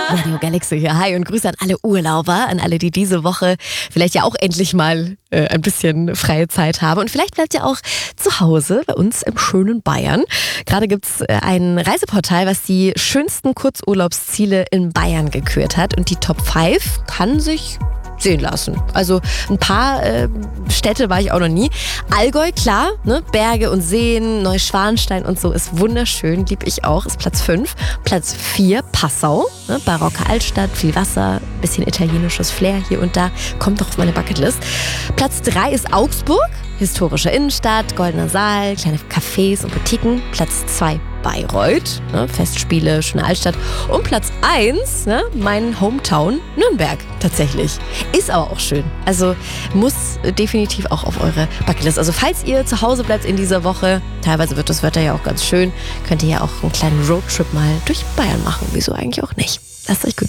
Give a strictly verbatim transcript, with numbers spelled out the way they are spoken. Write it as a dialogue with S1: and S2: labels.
S1: Radio Galaxy hier. Hi und Grüße an alle Urlauber, an alle, die diese Woche vielleicht ja auch endlich mal äh, ein bisschen freie Zeit haben. Und vielleicht bleibt ihr auch zu Hause bei uns im schönen Bayern. Gerade gibt es äh, ein Reiseportal, was die schönsten Kurzurlaubsziele in Bayern gekürt hat. Und die Top fünf kann sich sehen lassen. Also ein paar äh, Städte war ich auch noch nie. Allgäu, klar, ne? Berge und Seen, Neuschwanstein und so ist wunderschön, lieb ich auch, ist Platz fünf. Platz vier, Passau, ne? Barocke Altstadt, viel Wasser, bisschen italienisches Flair hier und da, kommt doch auf meine Bucketlist. Platz drei ist Augsburg, historische Innenstadt, goldener Saal, kleine Cafés und Boutiquen. Platz zwei, Bayreuth, ne, Festspiele, schöne Altstadt. Und Platz eins, ne, mein Hometown, Nürnberg, tatsächlich. Ist aber auch schön. Also muss definitiv auch auf eure Bucketlist. Also falls ihr zu Hause bleibt in dieser Woche, teilweise wird das Wetter ja auch ganz schön, könnt ihr ja auch einen kleinen Roadtrip mal durch Bayern machen. Wieso eigentlich auch nicht? Lasst euch gut